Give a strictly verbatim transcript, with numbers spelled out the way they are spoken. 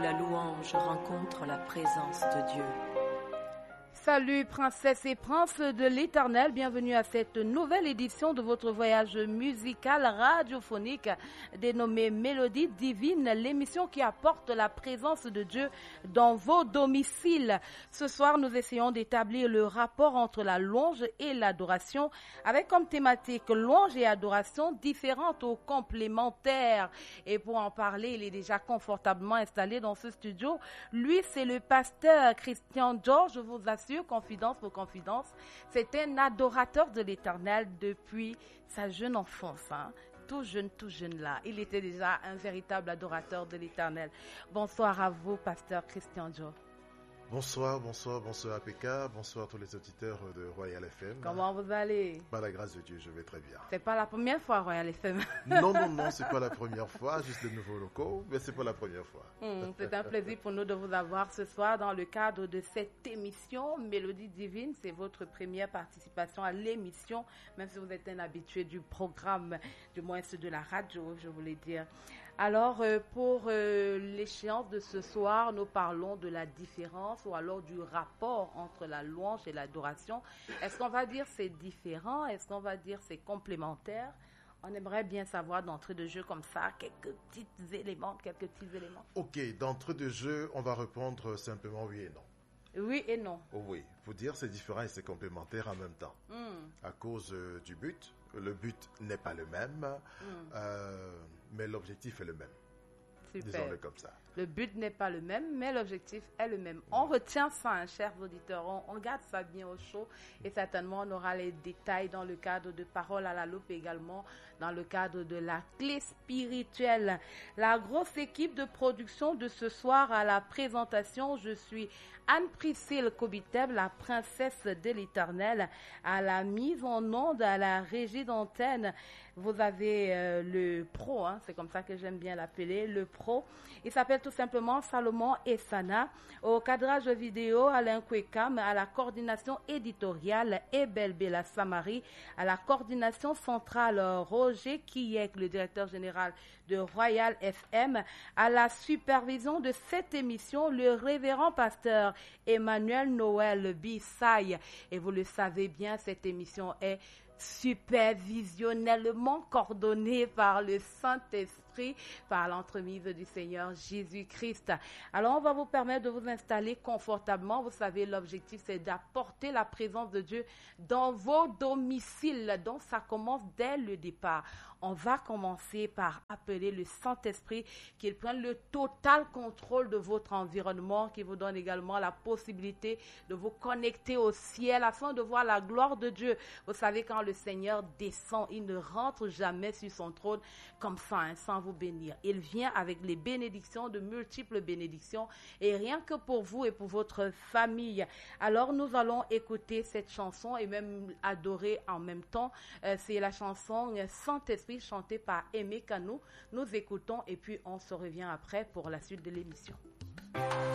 La louange rencontre la présence de Dieu. Salut princesses et princes de l'Éternel, bienvenue à cette nouvelle édition de votre voyage musical radiophonique dénommé Mélodie divine, l'émission qui apporte la présence de Dieu dans vos domiciles. Ce soir, nous essayons d'établir le rapport entre la louange et l'adoration avec comme thématique louange et adoration différentes ou complémentaires. Et pour en parler, il est déjà confortablement installé dans ce studio. Lui, c'est le pasteur Christian George, je vous assure. Confidence pour confidence, c'est un adorateur de l'Éternel depuis sa jeune enfance, hein. tout jeune, tout jeune là. Il était déjà un véritable adorateur de l'Éternel. Bonsoir à vous, pasteur Christian Joe. Bonsoir, bonsoir, bonsoir A P K, bonsoir à tous les auditeurs de Royal F M. Comment vous allez? Par la grâce de Dieu, je vais très bien. C'est pas la première fois Royal F M. Non, non, non, c'est pas la première fois, juste de nouveaux locaux, mais c'est pas la première fois. Mmh, c'est un plaisir pour nous de vous avoir ce soir dans le cadre de cette émission Mélodie divine. C'est votre première participation à l'émission, même si vous êtes un habitué du programme, du moins de la radio, je voulais dire. Alors, euh, pour euh, l'échéance de ce soir, nous parlons de la différence ou alors du rapport entre la louange et l'adoration. Est-ce qu'on va dire c'est différent? Est-ce qu'on va dire c'est complémentaire? On aimerait bien savoir d'entrée de jeu comme ça, quelques petits éléments, quelques petits éléments. Ok, d'entrée de jeu, on va répondre simplement oui et non. Oui et non. Oh oui, pour dire c'est différent et c'est complémentaire en même temps. Mm. À cause euh, du but, le but n'est pas le même, mm. euh, mais l'objectif est le même. Super. Disons-le comme ça. Le but n'est pas le même, mais l'objectif est le même. On retient ça, hein, chers auditeurs. On, on garde ça bien au chaud et certainement on aura les détails dans le cadre de Parole à la loupe également, dans le cadre de la clé spirituelle. La grosse équipe de production de ce soir à la présentation, je suis Anne-Priscille Kobiteb, la princesse de l'Éternel, à la mise en onde, à la régie d'antenne. Vous avez euh, le pro, hein, c'est comme ça que j'aime bien l'appeler, le pro. Il s'appelle tout simplement Salomon Essana. Au cadrage vidéo, Alain Kwekam, à la coordination éditoriale, Ebel Bella Samari, à la coordination centrale, Roger Kiyek, le directeur général de Royal F M, à la supervision de cette émission, le révérend pasteur Emmanuel Noël Bissaï. Et vous le savez bien, cette émission est supervisionnellement coordonnée par le Saint-Esprit, par l'entremise du Seigneur Jésus-Christ. Alors, on va vous permettre de vous installer confortablement. Vous savez, l'objectif, c'est d'apporter la présence de Dieu dans vos domiciles. Donc, ça commence dès le départ. On va commencer par appeler le Saint-Esprit qu'il prenne le total contrôle de votre environnement, qui vous donne également la possibilité de vous connecter au ciel afin de voir la gloire de Dieu. Vous savez, quand le Seigneur descend, il ne rentre jamais sur son trône comme ça, hein, sans vous bénir. Il vient avec les bénédictions, de multiples bénédictions, et rien que pour vous et pour votre famille. Alors, nous allons écouter cette chanson et même adorer en même temps. Euh, c'est la chanson Saint-Esprit, chantée par Aimé Kanou. Nous écoutons et puis on se revient après pour la suite de l'émission.